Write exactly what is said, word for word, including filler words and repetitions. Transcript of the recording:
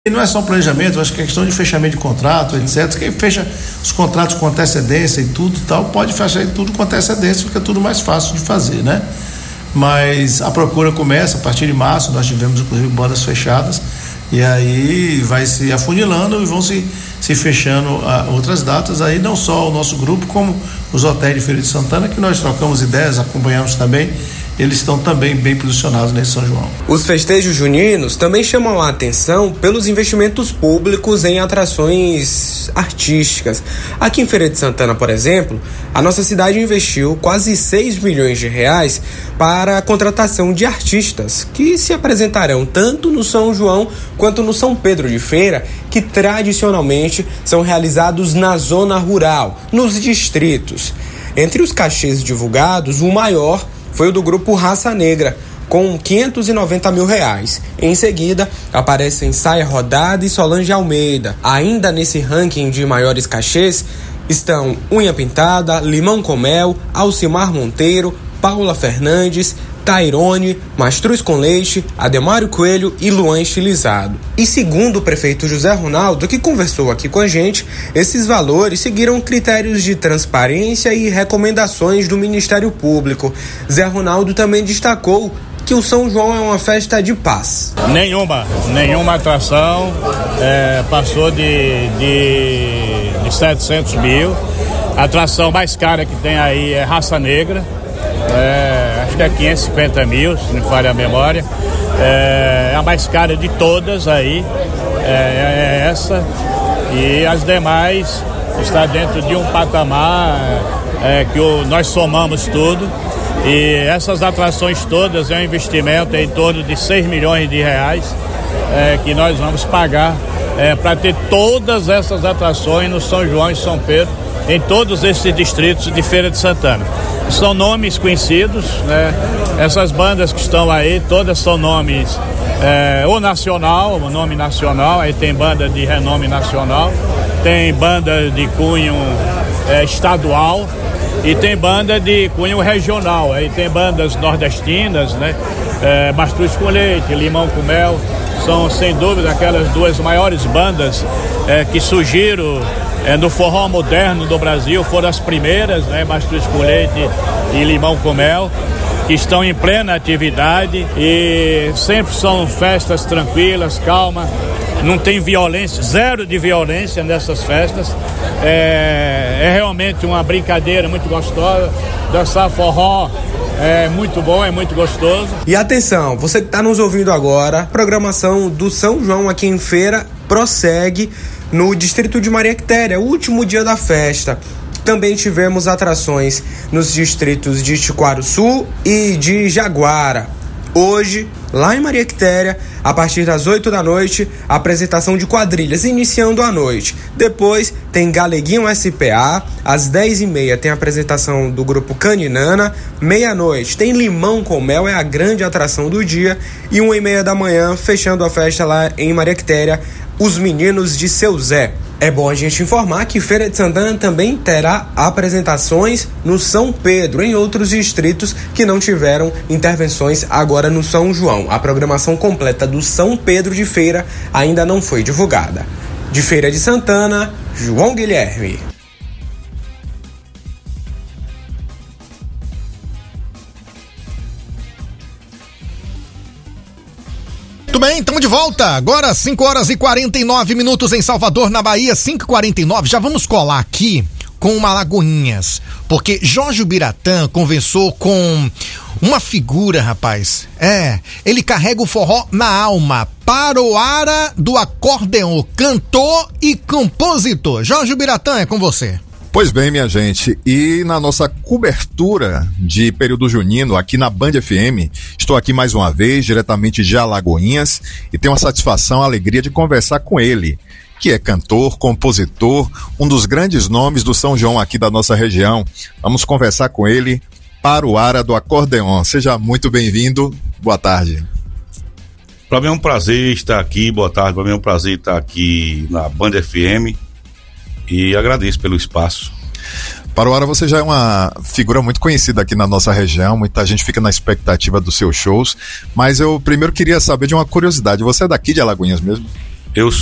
E não é só um planejamento, acho que é questão de fechamento de contrato, etcétera. Quem fecha os contratos com antecedência e tudo e tal, pode fechar tudo com antecedência, fica tudo mais fácil de fazer, né? Mas a procura começa a partir de março, nós tivemos inclusive bandas fechadas, e aí vai se afunilando e vão se, se fechando a, outras datas, aí não só o nosso grupo, como os hotéis de Feira de Santana, que nós trocamos ideias, acompanhamos também. Eles estão também bem posicionados nesse São João. Os festejos juninos também chamam a atenção pelos investimentos públicos em atrações artísticas. Aqui em Feira de Santana, por exemplo, a nossa cidade investiu quase seis milhões de reais para a contratação de artistas que se apresentarão tanto no São João quanto no São Pedro de Feira, que tradicionalmente são realizados na zona rural, nos distritos. Entre os cachês divulgados, o maior foi o do grupo Raça Negra, com quinhentos e noventa mil reais. Em seguida, aparecem Saia Rodada e Solange Almeida. Ainda nesse ranking de maiores cachês estão Unha Pintada, Limão com Mel, Alcimar Monteiro, Paula Fernandes, Tairone, Mastruz com Leite, Ademário Coelho e Luan Estilizado. E segundo o prefeito José Ronaldo, que conversou aqui com a gente, esses valores seguiram critérios de transparência e recomendações do Ministério Público. Zé Ronaldo também destacou que o São João é uma festa de paz. Nenhuma, nenhuma atração é, passou de, de, de setecentos mil. A atração mais cara que tem aí é Raça Negra. É, acho que é quinhentos e cinquenta mil, se não falha a memória. É, é a mais cara de todas aí, é, é essa. E as demais está dentro de um patamar é, que o, nós somamos tudo. E essas atrações todas é um investimento em torno de seis milhões de reais é, que nós vamos pagar é, para ter todas essas atrações no São João e São Pedro, em todos esses distritos de Feira de Santana. São nomes conhecidos, né? Essas bandas que estão aí, todas são nomes é, o nacional, o nome nacional, aí tem banda de renome nacional, tem banda de cunho é, estadual e tem banda de cunho regional, aí tem bandas nordestinas, né? É, Mastruz com Leite, Limão com Mel, são sem dúvida aquelas duas maiores bandas é, que surgiram É, no forró moderno do Brasil, foram as primeiras, né, Mastruz com Leite e Limão com Mel, que estão em plena atividade e sempre são festas tranquilas, calma, não tem violência, zero de violência nessas festas. É, é realmente uma brincadeira muito gostosa, dançar forró é muito bom, é muito gostoso. E atenção, você que está nos ouvindo agora, a programação do São João aqui em Feira prossegue no distrito de Maria Quitéria, o último dia da festa. Também tivemos atrações nos distritos de Tiquaruçu e de Jaguara. Hoje, lá em Maria Quitéria, a partir das oito da noite, a apresentação de quadrilhas, iniciando a noite. Depois tem Galeguinho S P A, às dez e meia tem a apresentação do grupo Caninana, meia-noite tem Limão com Mel, é a grande atração do dia, e uma e meia da manhã, fechando a festa lá em Maria Quitéria, os meninos de Seu Zé. É bom a gente informar que Feira de Santana também terá apresentações no São Pedro, em outros distritos que não tiveram intervenções agora no São João. A programação completa do São Pedro de Feira ainda não foi divulgada. De Feira de Santana, João Guilherme. Muito bem, estamos de volta. Agora cinco horas e quarenta e nove minutos em Salvador, na Bahia, cinco e quarenta e nove. Já vamos colar aqui com uma Lagoinhas, porque Jorge Biratã conversou com uma figura, rapaz. É, ele carrega o forró na alma. Paroara do acordeon, cantor e compositor. Jorge Biratã, é com você. Pois bem, minha gente, e na nossa cobertura de período junino aqui na Band F M, estou aqui mais uma vez, diretamente de Alagoinhas, e tenho a satisfação, a alegria de conversar com ele, que é cantor, compositor, um dos grandes nomes do São João aqui da nossa região. Vamos conversar com ele, Paroara do acordeon. Seja muito bem-vindo, boa tarde. Para mim é um prazer estar aqui, boa tarde, para mim é um prazer estar aqui na Band F M. E agradeço pelo espaço. Paroara, você já é uma figura muito conhecida aqui na nossa região, muita gente fica na expectativa dos seus shows, mas eu primeiro queria saber de uma curiosidade, você é daqui de Alagoinhas mesmo? Eu